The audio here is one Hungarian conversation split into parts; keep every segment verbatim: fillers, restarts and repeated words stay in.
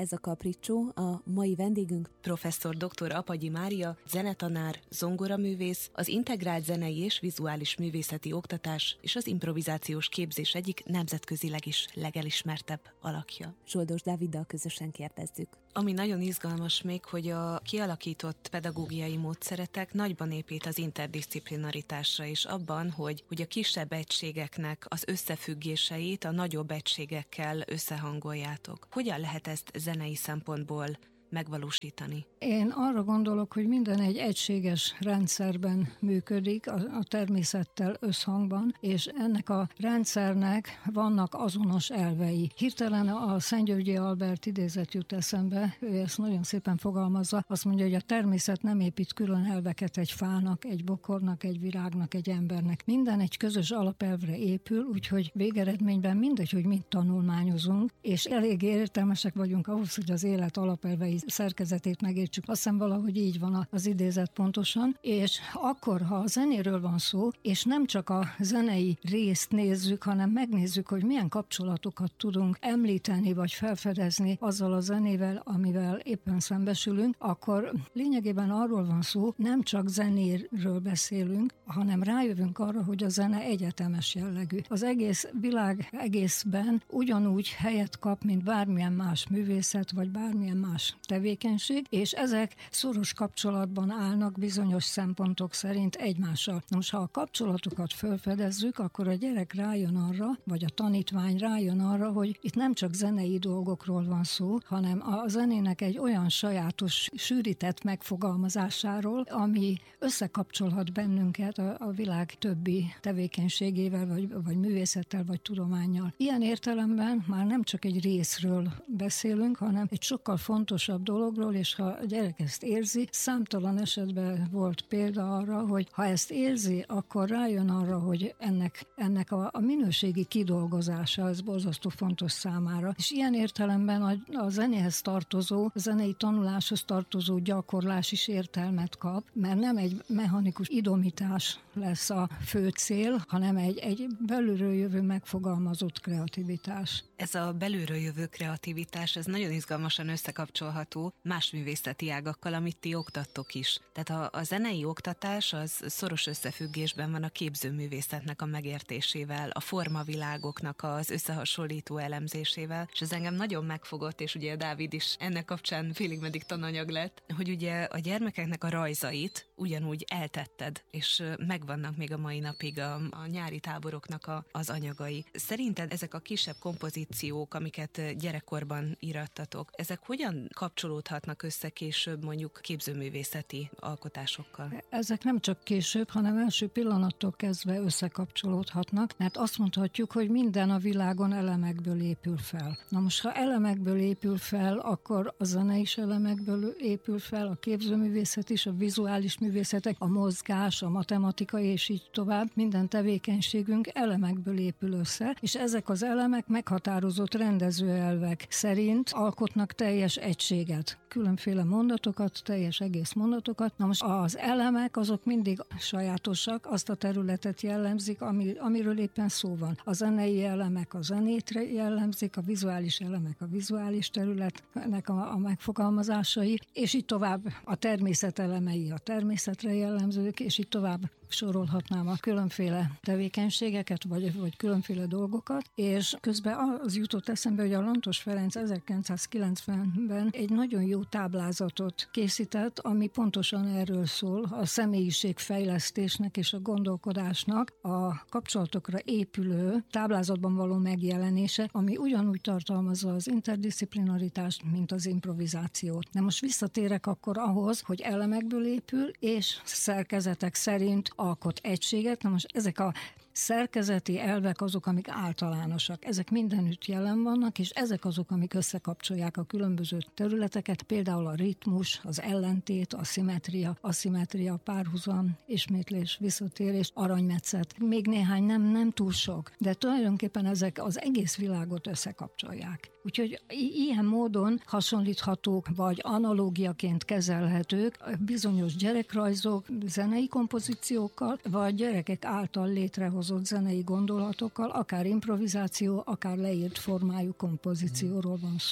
ez a Capriccio, a mai vendégünk professzor dr. Apagyi Mária, zenetanár, zongoraművész, az integrált zenei és vizuális művészeti oktatás és az improvizációs képzés egyik nemzetközileg is legelismertebb alakja. Zsoldos Dáviddal közösen kérdezzük. Ami nagyon izgalmas még, hogy a kialakított pedagógiai módszeretek nagyban épít az interdisziplinaritásra és abban, hogy, hogy a kisebb egységeknek az összefüggéseit a nagyobb egységekkel összehangoljátok. Hogyan lehet ezt zenei szempontból megvalósítani? Én arra gondolok, hogy minden egy egységes rendszerben működik, a, a természettel összhangban, és ennek a rendszernek vannak azonos elvei. Hirtelen a Szent-Györgyi Albert idézet jut eszembe, ő ezt nagyon szépen fogalmazza, azt mondja, hogy a természet nem épít külön elveket egy fának, egy bokornak, egy virágnak, egy embernek. Minden egy közös alapelvre épül, úgyhogy végeredményben mindegy, hogy mit tanulmányozunk, és elég értelmesek vagyunk ahhoz, hogy az élet alapelvei szerkezetét megértsük. Azt hiszem valahogy így van az idézet pontosan, és akkor, ha a zenéről van szó, és nem csak a zenei részt nézzük, hanem megnézzük, hogy milyen kapcsolatokat tudunk említeni, vagy felfedezni azzal a zenével, amivel éppen szembesülünk, akkor lényegében arról van szó, nem csak zenéről beszélünk, hanem rájövünk arra, hogy a zene egyetemes jellegű. Az egész világ egészben ugyanúgy helyet kap, mint bármilyen más művészet, vagy bármilyen más tevékenység, és ezek szoros kapcsolatban állnak bizonyos szempontok szerint egymással. Most, ha a kapcsolatokat felfedezzük, akkor a gyerek rájön arra, vagy a tanítvány rájön arra, hogy itt nem csak zenei dolgokról van szó, hanem a zenének egy olyan sajátos, sűrített megfogalmazásáról, ami összekapcsolhat bennünket a, a világ többi tevékenységével, vagy, vagy művészettel, vagy tudománnyal. Ilyen értelemben már nem csak egy részről beszélünk, hanem egy sokkal fontosabb dologról, és ha a gyerek ezt érzi, számtalan esetben volt példa arra, hogy ha ezt érzi, akkor rájön arra, hogy ennek, ennek a, a minőségi kidolgozása, ez borzasztó fontos számára. És ilyen értelemben a, a zenéhez tartozó, a zenei tanuláshoz tartozó gyakorlás is értelmet kap, mert nem egy mechanikus idomítás lesz a fő cél, hanem egy, egy belülről jövő megfogalmazott kreativitás. Ez a belülről jövő kreativitás, ez nagyon izgalmasan összekapcsolható más művészeti ágakkal, amit ti oktattok is. Tehát a, a zenei oktatás az szoros összefüggésben van a képzőművészetnek a megértésével, a formavilágoknak az összehasonlító elemzésével, és ez engem nagyon megfogott, és ugye Dávid is ennek kapcsán félig meddig tananyag lett, hogy ugye a gyermekeknek a rajzait ugyanúgy eltetted, és megvannak még a mai napig a, a nyári táboroknak a, az anyagai. Szerinted ezek a kisebb kompozíciók, amiket gyerekkorban írattatok, ezek hogyan kapcsolódhatnak össze később mondjuk képzőművészeti alkotásokkal? Ezek nem csak később, hanem első pillanattól kezdve összekapcsolódhatnak, mert azt mondhatjuk, hogy minden a világon elemekből épül fel. Na most, ha elemekből épül fel, akkor a zene is elemekből épül fel, a képzőművészet is, a vizuális művészetek, a mozgás, a matematika és így tovább. Minden tevékenységünk elemekből épül össze, és ezek az elemek meghatározott rendezőelvek szerint alkotnak teljes egységet. Különféle mondatokat, teljes egész mondatokat. Na most az elemek azok mindig sajátosak, azt a területet jellemzik, ami, amiről éppen szó van. A zenei elemek a zenét jellemzik, a vizuális elemek a vizuális területnek a, a megfogalmazásai, és így tovább a természet elemei a természetre jellemzők, és így tovább sorolhatnám a különféle tevékenységeket, vagy, vagy különféle dolgokat, és közben az jutott eszembe, hogy a Lantos Ferenc ezerkilencszázkilencvenben egy nagyon jó táblázatot készített, ami pontosan erről szól, a személyiségfejlesztésnek és a gondolkodásnak a kapcsolatokra épülő táblázatban való megjelenése, ami ugyanúgy tartalmazza az interdisziplinaritást, mint az improvizációt. De most visszatérek akkor ahhoz, hogy elemekből épül, és szerkezetek szerint alkot egységet. Na most ezek a szerkezeti elvek azok, amik általánosak. Ezek mindenütt jelen vannak, és ezek azok, amik összekapcsolják a különböző területeket, például a ritmus, az ellentét, a szimmetria, aszimmetria, párhuzam, ismétlés, visszatérés, aranymetszet. Még néhány, nem, nem túl sok, de tulajdonképpen ezek az egész világot összekapcsolják. Úgyhogy ilyen módon hasonlíthatók, vagy analógiaként kezelhetők bizonyos gyerekrajzok, zenei kompozíciókkal, vagy gyerekek által létrehozott zenei gondolatokkal, akár improvizáció, akár leírt formájú kompozícióról van szó.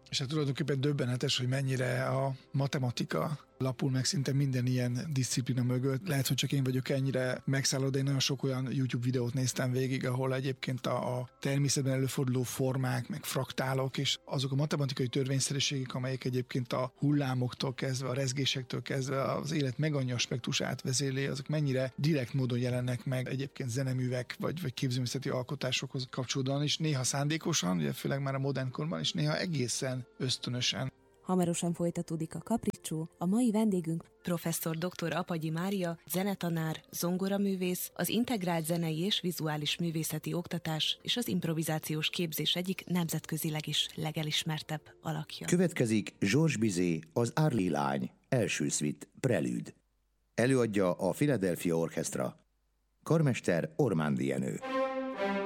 És hát tulajdonképpen döbbenetes, hogy mennyire a matematika lapul meg szinte minden ilyen diszciplina mögött. Lehet, hogy csak én vagyok ennyire megszálló, de én nagyon sok olyan YouTube videót néztem végig, ahol egyébként a, a természetben előforduló formák, meg fraktálok, és azok a matematikai törvényszerűségek, amelyek egyébként a hullámoktól kezdve, a rezgésektől kezdve az élet meg annyi aspektusát vezérli, azok mennyire direkt módon jelennek meg egyébként zeneművek, vagy, vagy képzőművészeti alkotásokhoz kapcsolódóan, és néha szándékosan, ugye főleg már a modern korban, és néha egészen ösztönösen. Hamarosan folytatódik a Kapricsó, a mai vendégünk Professzor dr. Apagyi Mária, zenetanár, zongoraművész, az integrált zenei és vizuális művészeti oktatás és az improvizációs képzés egyik nemzetközileg is legelismertebb alakja. Következik Georges Bizet, az Árli lány, első szvit, prelüd. Előadja a Philadelphia Orchestra. Karmester Ormándi Jenő.